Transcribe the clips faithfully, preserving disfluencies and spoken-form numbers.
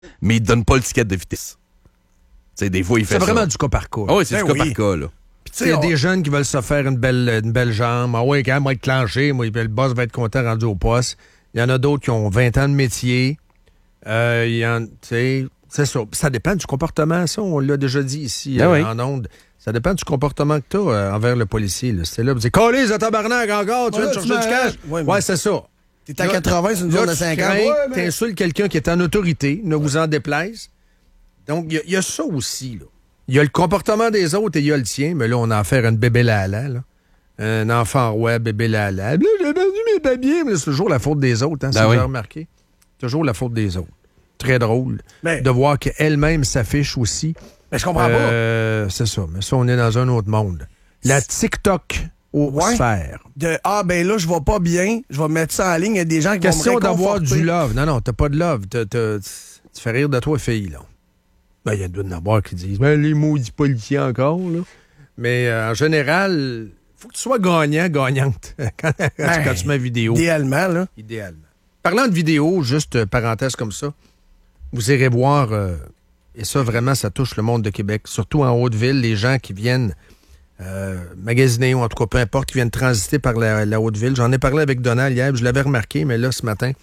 mais il te donne pas le ticket de vitesse. T'sais, des fois, il fait C'est ça. vraiment du cas par cas. Oh, oui, c'est Ben du cas oui. par cas, là. Il y a on... des jeunes qui veulent se faire une belle, une belle jambe. Ah ouais, quand même, va être clenché. Moi, le boss va être content rendu au poste. Il y en a d'autres qui ont vingt ans de métier. Euh, il y en, tu sais, c'est ça. Ça dépend du comportement, ça. On l'a déjà dit ici, Ah euh, oui. en ondes. Ça dépend du comportement que tu as euh, envers le policier. Là. C'était là, vous dites, calisse à tabarnak encore, tu Ouais, viens de tu chercher du cash. m'arrêtes. Ouais, mais- c'est ça. T'es à Là, quatre-vingts, c'est une là, zone de tu cinquante. crains, Ouais, mais- t'insultes quelqu'un qui est en autorité, ne vous en déplaise. Donc, il y, y a ça aussi, là. Il y a le comportement des autres et il y a le tien, mais là, on a affaire à une bébé lala, là. Un enfant roi, bébé lala. Là, j'ai perdu mes papiers, mais c'est toujours la faute des autres, hein, Ben si vous oui. avez remarqué. Toujours la faute des autres. Très drôle Ben- de voir qu'elle-même s'affiche aussi. Mais je comprends Euh, c'est ça, mais ça, on est dans un autre monde. La TikTok aux Ouais. sphères. pas. De, ah, ben là, je vais pas bien, je vais mettre ça en ligne. Il y a des gens qui Question vont me d'avoir réconforter. du love. Non, non, t'as pas de love. T'as- t'as- Tu fais rire de toi, fille, là. Ben, il y a d'autres d'avoir qui disent, ben, les maudits policiers encore, là. Mais euh, en général, faut que tu sois gagnant, gagnante quand, quand Ben, tu mets vidéo. Idéalement, là. Idéalement. Parlant de vidéo, juste euh, parenthèse comme ça, vous irez voir, euh, et ça, vraiment, ça touche le monde de Québec, surtout en Haute-Ville, les gens qui viennent euh, magasiner, ou en tout cas, peu importe, qui viennent transiter par la, la Haute-Ville. J'en ai parlé avec Donald hier, je l'avais remarqué, mais là, ce matin,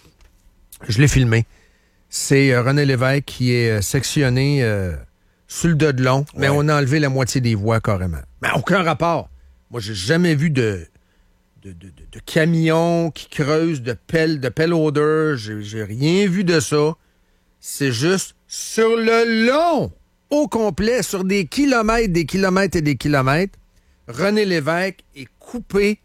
je l'ai filmé. C'est euh, René Lévesque qui est euh, sectionné euh, sur le dos de long, mais Ouais. on a enlevé la moitié des voies carrément. Mais aucun rapport. Moi, j'ai jamais vu de, de, de, de- de camions qui creusent, de pelles, de pelle odeur. J'ai, j'ai rien vu de ça. C'est juste sur le long, au complet, sur des kilomètres, des kilomètres et des kilomètres, René Lévesque est coupé,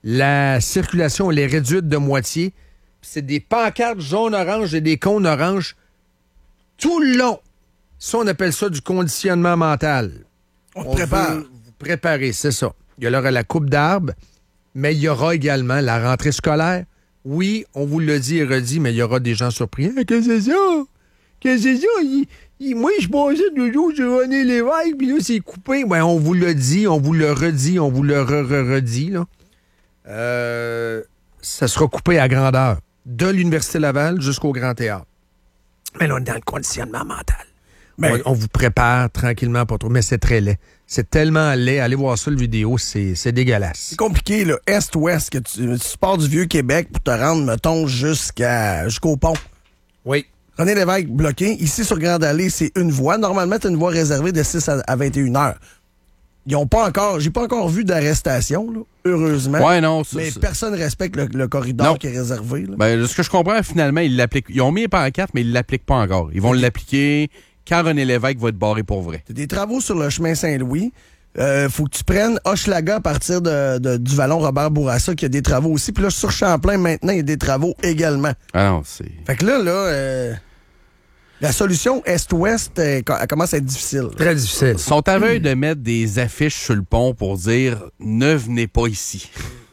la circulation, elle est réduite de moitié. C'est des pancartes jaune-orange et des cônes orange tout le long. Ça, on appelle ça du conditionnement mental. On te prépare. veut vous préparer, c'est ça. Il y aura la coupe d'arbres, mais il y aura également la rentrée scolaire. Oui, on vous le dit et redit, mais il y aura des gens surpris. Hey, qu'est-ce que c'est ça? Qu'est-ce que c'est ça? Il- il- moi, je passais deux jours sur René Lévesque, puis là, c'est coupé. Ouais, on vous le dit, on vous le redit, on vous le re-re-redit, là. Euh, ça sera coupé à grandeur, de l'Université Laval jusqu'au Grand Théâtre. Mais là, on est dans le conditionnement mental. Ben- on, on vous prépare tranquillement, pas trop, mais c'est très laid. C'est tellement laid. Allez voir ça, le vidéo, c'est, c'est dégueulasse. C'est compliqué, là. Est-ouest, que tu, tu pars du Vieux-Québec pour te rendre, mettons, jusqu'à, jusqu'au pont. Oui. René Lévesque bloqué. Ici, sur Grande Allée, c'est une voie. Normalement, c'est une voie réservée de six à vingt et une heures. Ils ont pas encore, j'ai pas encore vu d'arrestation, là, heureusement. Ouais, non. c'est- Mais c'est- personne respecte le, le corridor Non. qui est réservé, là. Ben, ce que je comprends, finalement, ils l'appliquent. Ils ont mis les pancartes, mais ils l'appliquent pas encore. Ils vont l'appliquer quand René Lévesque va être barré pour vrai. T'as des travaux sur le chemin Saint-Louis. Euh, faut que tu prennes Hochelaga à partir de, de- du vallon Robert Bourassa, qui a des travaux aussi. Puis là, sur Champlain, maintenant, il y a des travaux également. Ah non, c'est... Fait que là, là, euh, la solution Est-Ouest, euh, elle commence à être difficile. Très difficile. Ils sont à veille de mettre des affiches sur le pont pour dire « Ne venez pas ici ».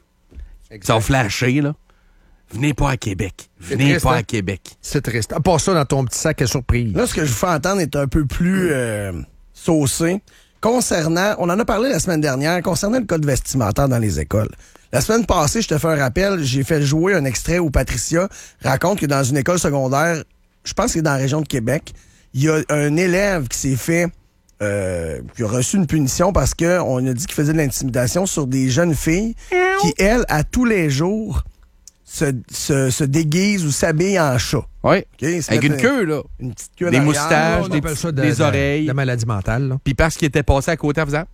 Ils sont flashés, là. Venez pas à Québec. Venez triste, pas hein? à Québec. C'est triste. Pas ça dans ton petit sac à surprise. Là, ce que je vous fais entendre est un peu plus euh, saucé. Concernant, on en a parlé la semaine dernière, concernant le code vestimentaire dans les écoles. La semaine passée, je te fais un rappel, j'ai fait jouer un extrait où Patricia raconte que dans une école secondaire, je pense que c'est dans la région de Québec, il y a un élève qui s'est fait, euh, qui a reçu une punition parce qu'on a dit qu'il faisait de l'intimidation sur des jeunes filles qui, elles, à tous les jours, se, se, se déguisent ou s'habillent en chat. Oui. OK? Ils se Avec mettent une queue, là. Une petite queue Des en arrière. moustaches, On des, appelle ça de- des de- oreilles. de la maladie mentale. Là. Puis parce qu'il était passé à côté en faisant...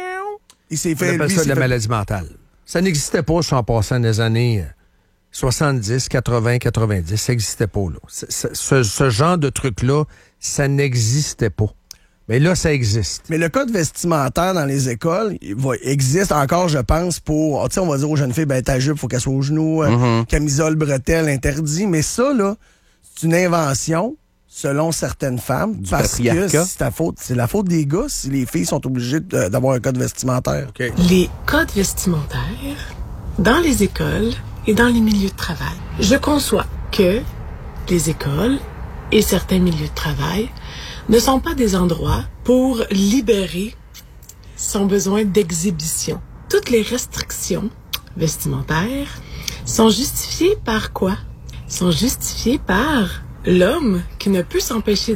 Il s'est On fait, appelle lui, ça il de la s'est fait- maladie mentale. Ça n'existait pas, ça, en passant des années soixante-dix, quatre-vingts, quatre-vingt-dix. Ça n'existait pas, là. C'est- c'est- Ce, ce genre de truc-là, ça n'existait pas. Mais là, ça existe. Mais le code vestimentaire dans les écoles il va, existe encore, je pense, pour... Tu sais, on va dire aux jeunes filles, ben ta jupe, faut qu'elle soit aux genoux, euh, Mhm. camisole, bretelle, interdit. Mais ça, là, c'est une invention, selon certaines femmes, Du parce que patriarcat. c'est, ta faute, c'est la faute des gars si les filles sont obligées de- d'avoir un code vestimentaire. Les codes vestimentaires dans les écoles et dans les milieux de travail. Je conçois que les écoles et certains milieux de travail ne sont pas des endroits pour libérer son besoin d'exhibition. Toutes les restrictions vestimentaires sont justifiées par quoi? Sont justifiées par l'homme qui ne peut s'empêcher